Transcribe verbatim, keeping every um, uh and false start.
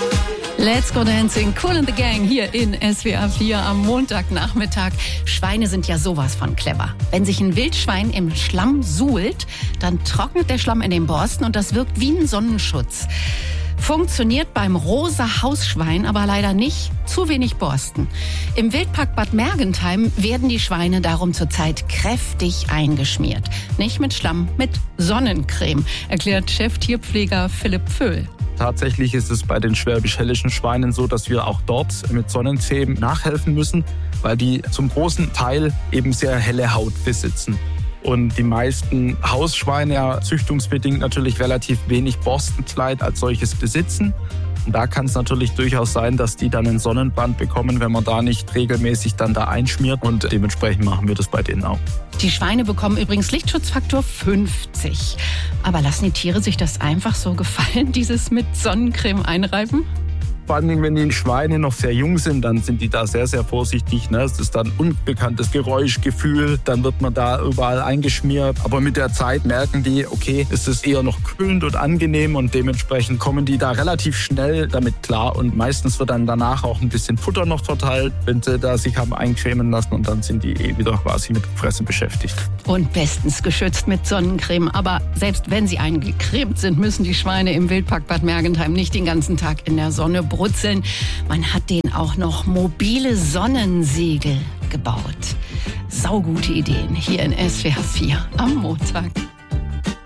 Let's go dancing, Kool and the Gang hier in S W R vier am Montagnachmittag. Schweine sind ja sowas von clever. Wenn sich ein Wildschwein im Schlamm suhlt, dann trocknet der Schlamm in den Borsten und das wirkt wie ein Sonnenschutz. Funktioniert beim rosa Hausschwein aber leider nicht. Zu wenig Borsten. Im Wildpark Bad Mergentheim werden die Schweine darum zurzeit kräftig eingeschmiert. Nicht mit Schlamm, mit Sonnencreme, erklärt Cheftierpfleger Philipp Pföhl. Tatsächlich ist es bei den schwäbisch-hellischen Schweinen so, dass wir auch dort mit Sonnencreme nachhelfen müssen, weil die zum großen Teil eben sehr helle Haut besitzen. Und die meisten Hausschweine ja züchtungsbedingt natürlich relativ wenig Borstenkleid als solches besitzen. Und da kann es natürlich durchaus sein, dass die dann einen Sonnenbrand bekommen, wenn man da nicht regelmäßig dann da einschmiert. Und dementsprechend machen wir das bei denen auch. Die Schweine bekommen übrigens Lichtschutzfaktor fünfzig. Aber lassen die Tiere sich das einfach so gefallen, dieses mit Sonnencreme einreiben? Vor allem, wenn die Schweine noch sehr jung sind, dann sind die da sehr, sehr vorsichtig. Es ist dann unbekanntes Geräuschgefühl, dann wird man da überall eingeschmiert. Aber mit der Zeit merken die, okay, es ist eher noch kühlend und angenehm und dementsprechend kommen die da relativ schnell damit klar. Und meistens wird dann danach auch ein bisschen Futter noch verteilt, wenn sie da sich haben eincremen lassen und dann sind die eh wieder quasi mit Fressen beschäftigt. Und bestens geschützt mit Sonnencreme. Aber selbst wenn sie eingecremt sind, müssen die Schweine im Wildpark Bad Mergentheim nicht den ganzen Tag in der Sonne brutzeln. Man hat denen auch noch mobile Sonnensegel gebaut. Saugute Ideen hier in S W R vier am Montag.